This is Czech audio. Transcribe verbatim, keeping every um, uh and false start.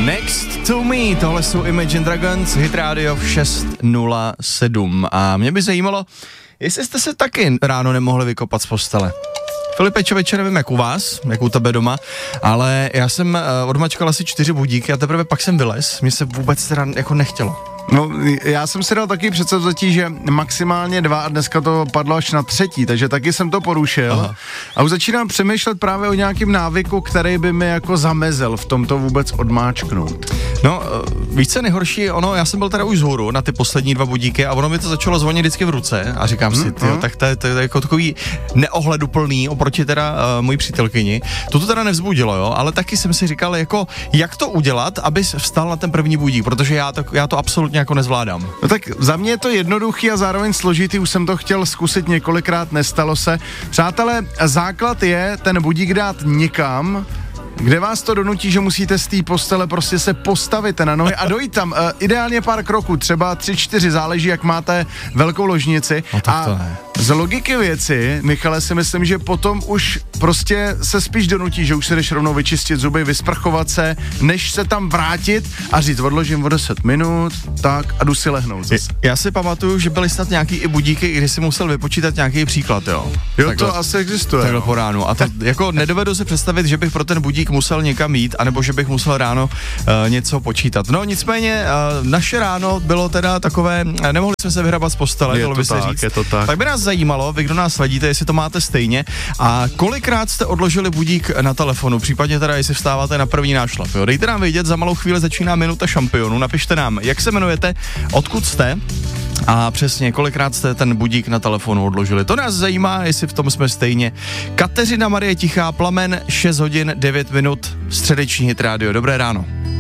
Next to me, tohle jsou Imagine Dragons, Hit Radio v šest nula sedm. A mě by zajímalo, jestli jste se taky ráno nemohli vykopat z postele. Filipe Čověče, nevím jak u vás, jak u tebe doma, ale já jsem uh, odmačkal asi čtyři budíky a teprve pak jsem vylez, mě se vůbec teda jako nechtělo. No, já jsem si dal taky předsevzetí, že maximálně dva a dneska to padlo až na třetí, takže taky jsem to porušil. Aha. A už začínám přemýšlet právě o nějakým návyku, který by mi jako zamezil v tomto vůbec odmáčknout. No, víš co nejhorší, ono, já jsem byl teda už vzhůru na ty poslední dva budíky a ono mi to začalo zvonit vždycky v ruce a říkám hmm, si, tyjo, hmm. tak to je, to je jako takový neohleduplný oproti teda uh, mojí přítelkyni. To to teda nevzbudilo, jo, ale taky jsem si říkal, jako, jak to udělat, abys vstal na ten první budík, protože já to, já to absolutně jako nezvládám. No tak za mě je to jednoduchý a zároveň složitý, už jsem to chtěl zkusit několikrát, nestalo se. Přátelé, základ je ten budík dát někam, kde vás to donutí, že musíte z té postele prostě se postavit na nohy a dojít tam. Uh, ideálně pár kroků, třeba tři, čtyři, záleží, jak máte velkou ložnici. No, tak to a ne. Z logiky věci, Michale, si myslím, že potom už prostě se spíš donutí, že už se jdeš rovnou vyčistit zuby, vysprchovat se, než se tam vrátit a říct, odložím o deset minut, tak a jdu si lehnout zase. Já si pamatuju, že byly snad nějaký i budíky, kdy si musel vypočítat nějaký příklad, jo. Jo, takhle, to asi existuje. Takhle po ránu. A to jako nedovedu si představit, že bych pro ten budík musel někam jít, anebo že bych musel ráno uh, něco počítat. No nicméně uh, naše ráno bylo teda takové, nemohli jsme se vyhrabat z postele, je to by se tak, říct. je to tak. Tak by nás zajímalo, vy, kdo nás sledíte, jestli to máte stejně a kolikrát jste odložili budík na telefonu, případně teda, jestli vstáváte na první nášlap. Jo? Dejte nám vědět, za malou chvíli začíná minuta šampionu, napište nám, jak se jmenujete, odkud jste a přesně kolikrát jste ten budík na telefonu odložili. To nás zajímá, jestli v tom jsme stejně. Kateřina Marie Tichá, Plamen, šest hodin, devět minut, středeční Hit Radio. Dobré ráno.